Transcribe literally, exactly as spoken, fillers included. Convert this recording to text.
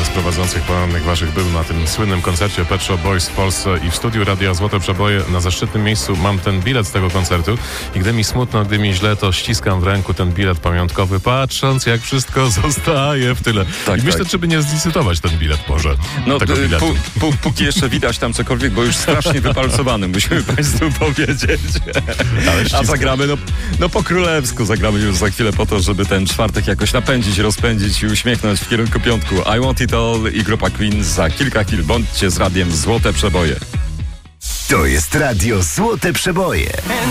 z prowadzących porannych waszych był na tym słynnym koncercie Pet Shop Boys w Polsce i w studiu Radia Złote Przeboje na zaszczytnym miejscu mam ten bilet z tego koncertu i gdy mi smutno, gdy mi źle, to ściskam w ręku ten bilet pamiątkowy, patrząc jak wszystko zostaje w tyle. Tak, I myślę, tak. czy by nie zlicytować ten bilet może. No, tego y, biletu. Pó, pó, póki jeszcze widać tam cokolwiek, bo już strasznie wypalcowany, musimy Państwu powiedzieć. A zagramy, no, no po królewsku zagramy już za chwilę po to, żeby ten czwartek jakoś napędzić, rozpędzić i uśmiechnąć w kierunku piątku. I Want It All i grupa Queen za kilka chwil. Bądźcie z radiem Złote Przeboje. To jest Radio Złote Przeboje.